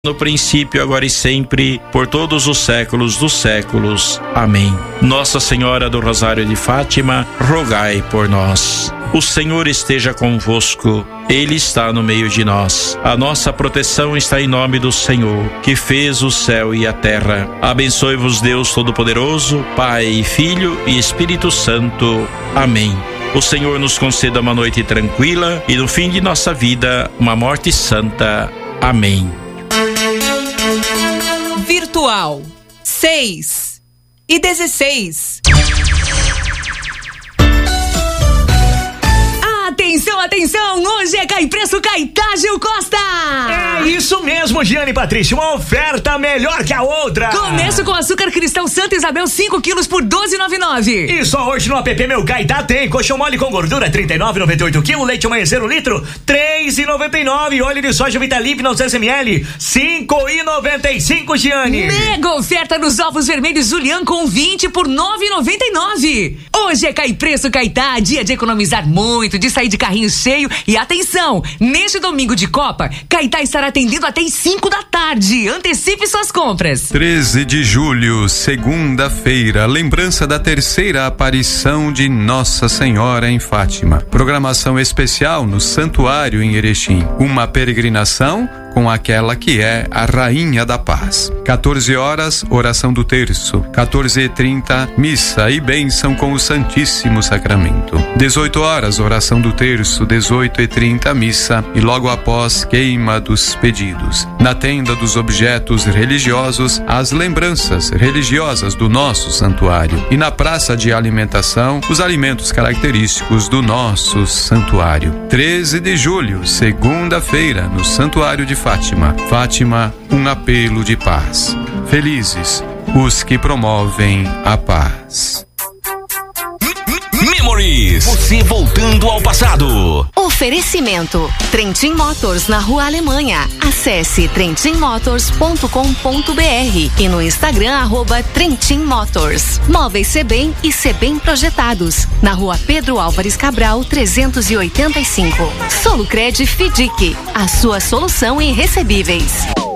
no princípio, agora e sempre, por todos os séculos dos séculos. Amém. Nossa Senhora do Rosário de Fátima, rogai por nós. O Senhor esteja convosco, Ele está no meio de nós. A nossa proteção está em nome do Senhor, que fez o céu e a terra. Abençoe-vos Deus Todo-Poderoso, Pai, Filho e Espírito Santo. Amém. O Senhor nos conceda uma noite tranquila e no fim de nossa vida, uma morte santa. Amém. Virtual 6:16. Atenção, hoje é Cai Preço Caetá, Gil Costa! É isso mesmo, Giane Patrícia, uma oferta melhor que a outra! Começo com açúcar cristal Santa Isabel 5 quilos por R$12,99. E só hoje no app Meu Caetá tem coxão mole com gordura R$39,98 quilo, leite amanhecer 1 litro R$3,99, óleo de soja Vitalip 900 ml R$5,95, Giane! Mega oferta nos ovos vermelhos Julian com 20 por R$9,99. Hoje é Cai Preço Caetá, dia de economizar muito, de sair de carrinho cheio. E atenção, neste domingo de Copa, Caetá estará atendendo até às 5 da tarde. Antecipe suas compras. 13 de julho, segunda-feira, lembrança da terceira aparição de Nossa Senhora em Fátima. Programação especial no Santuário em Erechim. Uma peregrinação com aquela que é a Rainha da Paz. 14 horas, oração do terço. 14h30, missa e bênção com o Santíssimo Sacramento. 18 horas, oração do terço. 18h30, missa e logo após, queima dos pedidos. Na tenda dos objetos religiosos, as lembranças religiosas do nosso santuário. E na praça de alimentação, os alimentos característicos do nosso santuário. 13 de julho, segunda-feira, no Santuário de Fátima. Fátima, um apelo de paz. Felizes os que promovem a paz. Memories. Você voltando ao passado. Oferecimento: Trentin Motors na Rua Alemanha. Acesse trentinmotors.com.br e no Instagram @Trentin Motors. Móveis Sebem e Sebem Projetados na Rua Pedro Álvares Cabral 385. Solucred Fidic, a sua solução em recebíveis.